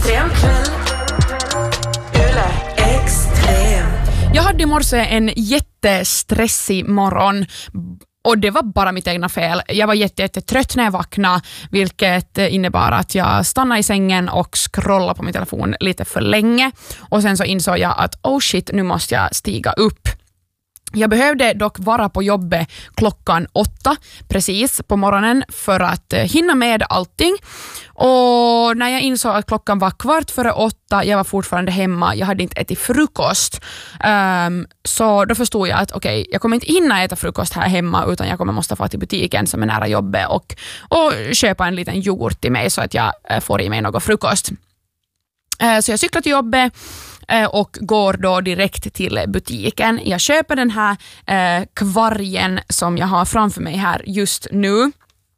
Extrem kväll. Yle Extrem. Jag hade i morse en jättestressig morgon. Och det var bara mitt egna fel. Jag var jättetrött när jag vaknade, vilket innebar att jag stannade i sängen och scrollade på min telefon lite för länge. Och sen så insåg jag att oh shit, nu måste jag stiga upp. Jag behövde dock vara på jobbet 8:00 precis på morgonen för att hinna med allting. Och när jag insåg att klockan var 8:15, jag var fortfarande hemma, jag hade inte ätit frukost. Så då förstod jag att okej, jag kommer inte hinna äta frukost här hemma, utan jag kommer måste få till butiken som är nära jobbet och köpa en liten yoghurt till mig så att jag får i mig något frukost. Så jag cyklar till jobbet och går då direkt till butiken. Jag köper den här kvargen som jag har framför mig här just nu.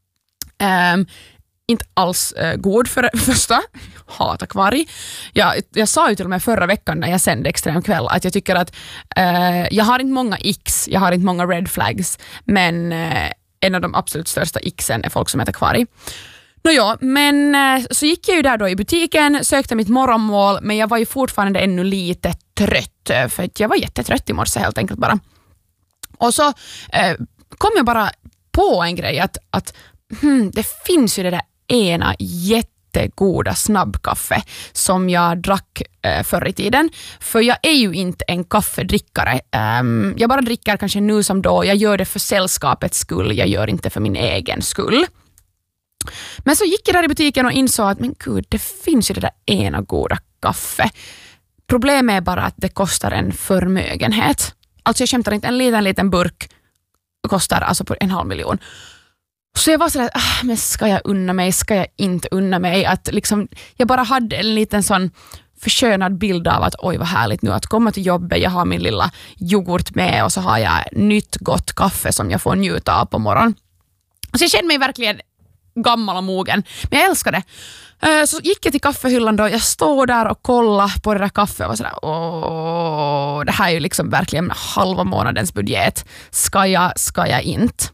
Inte alls god för det första. Hatar kvarg. Jag sa ju till och med förra veckan när jag sände Extrem kväll att jag tycker att jag har inte många X, jag har inte många red flags, men en av de absolut största Xen är folk som äter kvarg. Nåja, men så gick jag ju där då i butiken, sökte mitt morgonmål, men jag var ju fortfarande ännu lite trött, för att jag var jättetrött i morse helt enkelt bara. Och så kom jag bara på en grej att det finns ju det där ena jättegoda snabbkaffe som jag drack förr i tiden, för jag är ju inte en kaffedrickare. Jag bara dricker kanske nu som då, jag gör det för sällskapets skull, jag gör inte för min egen skull. Men så gick jag där i butiken och insåg att men gud, det finns ju det där ena goda kaffe. Problemet är bara att det kostar en förmögenhet. Alltså jag skämtar inte, en liten burk kostar alltså på 500 000. Så jag var sådär, men ska jag unna mig, ska jag inte unna mig? Att liksom, jag bara hade en liten sån förskönad bild av att oj vad härligt nu att komma till jobbet, jag har min lilla yoghurt med och så har jag nytt gott kaffe som jag får njuta av på morgonen. Så jag kände mig verkligen gammal och mogen, men jag älskar det. Så gick jag till kaffehyllan då, jag stod där och kollade på det där kaffet och var sådär, det här är ju liksom verkligen halva månadens budget. Ska jag inte?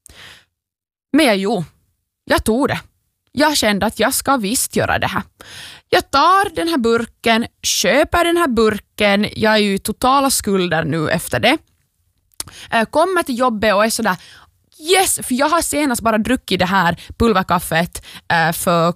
Men jag tog det. Jag kände att jag ska visst göra det här. Jag tar den här burken, köper den här burken, jag är ju totala skulder nu efter det. Kommer till jobbet och är sådär, yes, för jag har senast bara druckit det här pulverkaffet för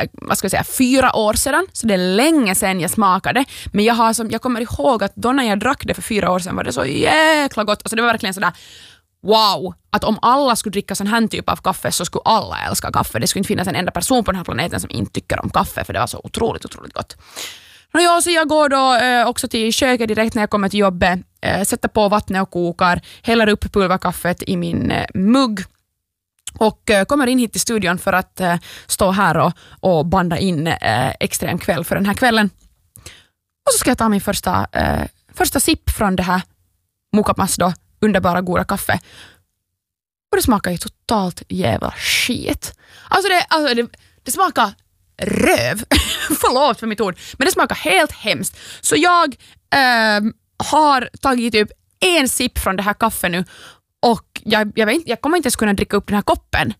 4 år sedan, så det är länge sedan jag smakade. Men jag kommer ihåg att då när jag drack det för 4 år sedan var det så jäkla gott. Alltså det var verkligen sådär, wow, att om alla skulle dricka sån här typ av kaffe så skulle alla älska kaffe. Det skulle inte finnas en enda person på den här planeten som inte tycker om kaffe, för det var så otroligt gott. Så jag går då också till köket direkt när jag kommer till jobbet, sätter på vattnet och kokar, häller upp pulverkaffet i min mugg och kommer in hit till studion för att stå här och banda in Extrem kväll för den här kvällen. Och så ska jag ta min första sipp från det här Mukamas då underbara goda kaffe. Och det smakar ju totalt jävla skit. Alltså det smakar röv. Förlåt för mitt ord. Men det smakar helt hemskt. Så jag har tagit typ en sipp från det här kaffet nu. Och jag kommer inte ens kunna dricka upp den här koppen.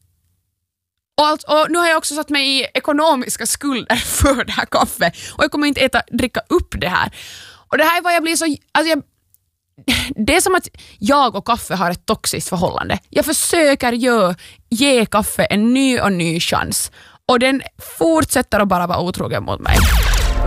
Och nu har jag också satt mig i ekonomiska skulder för det här kaffet. Och jag kommer inte dricka upp det här. Och det här är vad jag blir så... Alltså det är som att jag och kaffe har ett toxiskt förhållande. Jag försöker ge kaffe en ny chans. Och den fortsätter att bara vara otrogen mot mig.